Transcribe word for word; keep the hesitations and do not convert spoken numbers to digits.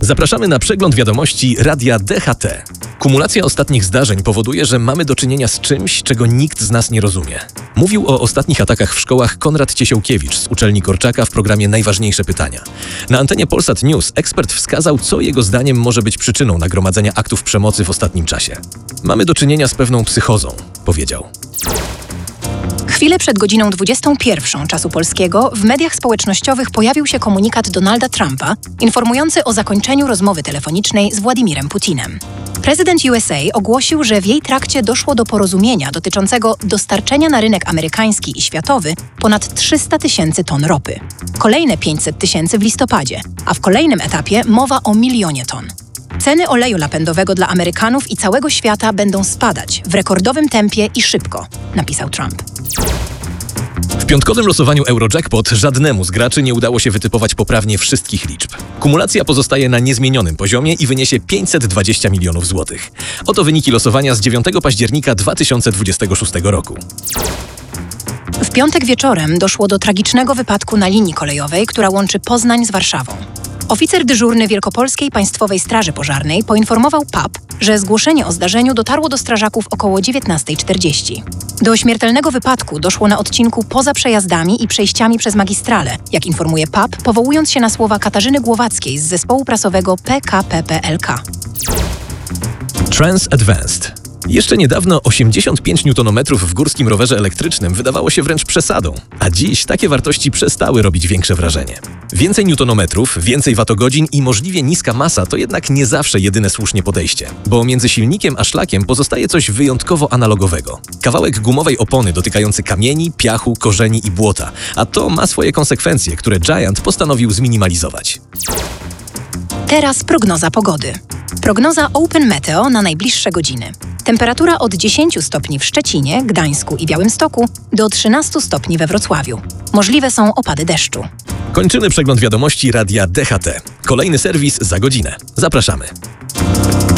Zapraszamy na przegląd wiadomości Radia D H T. Kumulacja ostatnich zdarzeń powoduje, że mamy do czynienia z czymś, czego nikt z nas nie rozumie. Mówił o ostatnich atakach w szkołach Konrad Ciesiałkiewicz z uczelni Korczaka w programie Najważniejsze pytania. Na antenie Polsat News ekspert wskazał, co jego zdaniem może być przyczyną nagromadzenia aktów przemocy w ostatnim czasie. Mamy do czynienia z pewną psychozą, powiedział. Chwilę przed godziną dwudziestą pierwszą czasu polskiego w mediach społecznościowych pojawił się komunikat Donalda Trumpa informujący o zakończeniu rozmowy telefonicznej z Władimirem Putinem. Prezydent U S A ogłosił, że w jej trakcie doszło do porozumienia dotyczącego dostarczenia na rynek amerykański i światowy ponad trzysta tysięcy ton ropy. Kolejne pięćset tysięcy w listopadzie, a w kolejnym etapie mowa o milionie ton. Ceny oleju napędowego dla Amerykanów i całego świata będą spadać w rekordowym tempie i szybko, napisał Trump. W piątkowym losowaniu Eurojackpot żadnemu z graczy nie udało się wytypować poprawnie wszystkich liczb. Kumulacja pozostaje na niezmienionym poziomie i wyniesie pięćset dwadzieścia milionów złotych. Oto wyniki losowania z dziewiątego października dwa tysiące dwudziestego szóstego roku. W piątek wieczorem doszło do tragicznego wypadku na linii kolejowej, która łączy Poznań z Warszawą. Oficer dyżurny Wielkopolskiej Państwowej Straży Pożarnej poinformował P A P, że zgłoszenie o zdarzeniu dotarło do strażaków około dziewiętnasta czterdzieści. Do śmiertelnego wypadku doszło na odcinku poza przejazdami i przejściami przez magistralę, jak informuje P A P, powołując się na słowa Katarzyny Głowackiej z zespołu prasowego P K P P L K. Trans Advanced. Jeszcze niedawno osiemdziesiąt pięć niutonometrów w górskim rowerze elektrycznym wydawało się wręcz przesadą, a dziś takie wartości przestały robić większe wrażenie. Więcej niutonometrów, więcej watogodzin i możliwie niska masa to jednak nie zawsze jedyne słusznie podejście, bo między silnikiem a szlakiem pozostaje coś wyjątkowo analogowego. Kawałek gumowej opony dotykający kamieni, piachu, korzeni i błota, a to ma swoje konsekwencje, które Giant postanowił zminimalizować. Teraz prognoza pogody. Prognoza Open Meteo na najbliższe godziny. Temperatura od dziesięciu stopni w Szczecinie, Gdańsku i Białymstoku do trzynastu stopni we Wrocławiu. Możliwe są opady deszczu. Kończymy przegląd wiadomości Radia D H T. Kolejny serwis za godzinę. Zapraszamy.